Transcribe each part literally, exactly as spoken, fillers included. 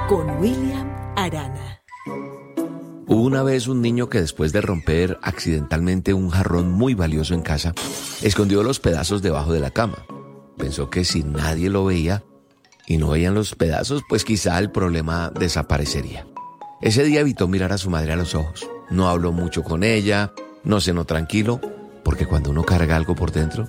con William Arana. Hubo una vez un niño que después de romper accidentalmente un jarrón muy valioso en casa, escondió los pedazos debajo de la cama. Pensó que si nadie lo veía y no veían los pedazos, pues quizá el problema desaparecería. Ese día evitó mirar a su madre a los ojos. No habló mucho con ella, no cenó tranquilo, porque cuando uno carga algo por dentro,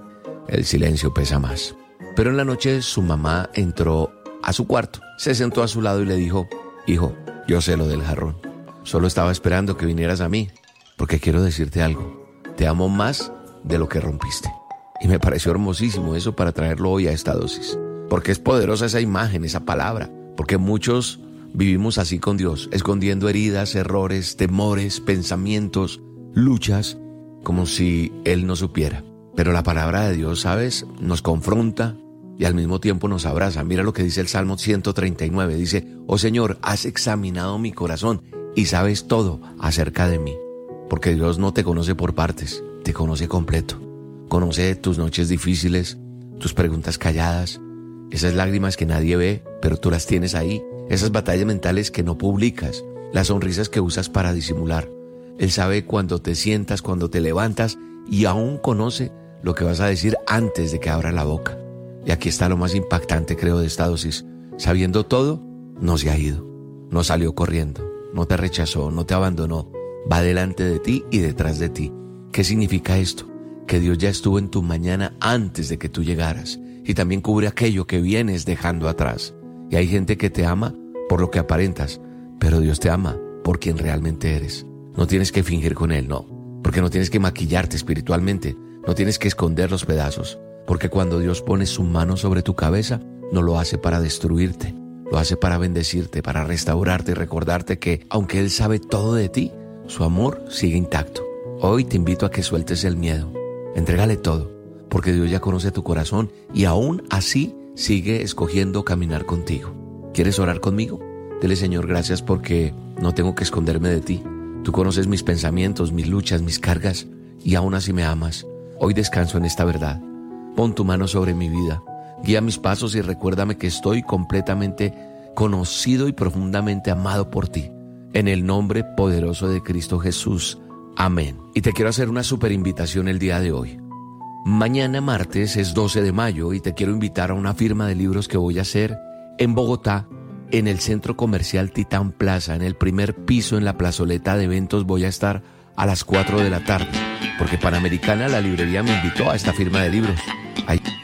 el silencio pesa más. Pero en la noche su mamá entró a su cuarto, se sentó a su lado y le dijo: hijo, yo sé lo del jarrón. Solo estaba esperando que vinieras a mí, porque quiero decirte algo. Te amo más de lo que rompiste. Y me pareció hermosísimo eso para traerlo hoy a esta dosis. Porque es poderosa esa imagen, esa palabra. Porque muchos vivimos así con Dios, escondiendo heridas, errores, temores, pensamientos, luchas, como si Él no supiera. Pero la palabra de Dios, ¿sabes?, nos confronta y al mismo tiempo nos abraza. Mira lo que dice el Salmo ciento treinta y nueve. Dice: oh Señor, has examinado mi corazón y sabes todo acerca de mí. Porque Dios no te conoce por partes, te conoce completo. Conoce tus noches difíciles, tus preguntas calladas, esas lágrimas que nadie ve, pero tú las tienes ahí, esas batallas mentales que no publicas, las sonrisas que usas para disimular. Él sabe cuando te sientas, cuando te levantas, y aún conoce lo que vas a decir antes de que abra la boca. Y aquí está lo más impactante, creo, de esta dosis. Sabiendo todo, no se ha ido, no salió corriendo, no te rechazó, no te abandonó. Va delante de ti y detrás de ti. ¿Qué significa esto? Que Dios ya estuvo en tu mañana antes de que tú llegaras. Y también cubre aquello que vienes dejando atrás. Y hay gente que te ama por lo que aparentas, pero Dios te ama por quien realmente eres. No tienes que fingir con Él, no. Porque no tienes que maquillarte espiritualmente. No tienes que esconder los pedazos. Porque cuando Dios pone su mano sobre tu cabeza, no lo hace para destruirte. Lo hace para bendecirte, para restaurarte y recordarte que, aunque Él sabe todo de ti, su amor sigue intacto. Hoy te invito a que sueltes el miedo. Entrégale todo, porque Dios ya conoce tu corazón y aún así sigue escogiendo caminar contigo. ¿Quieres orar conmigo? Dile: Señor, gracias porque no tengo que esconderme de ti. Tú conoces mis pensamientos, mis luchas, mis cargas, y aún así me amas. Hoy descanso en esta verdad. Pon tu mano sobre mi vida. Guía mis pasos y recuérdame que estoy completamente conocido y profundamente amado por ti. En el nombre poderoso de Cristo Jesús. Amén. Y te quiero hacer una súper invitación el día de hoy. Mañana martes es doce de mayo y te quiero invitar a una firma de libros que voy a hacer en Bogotá, en el Centro Comercial Titán Plaza, en el primer piso, en la plazoleta de eventos. Voy a estar a las cuatro de la tarde, porque Panamericana, la librería, me invitó a esta firma de libros. Ahí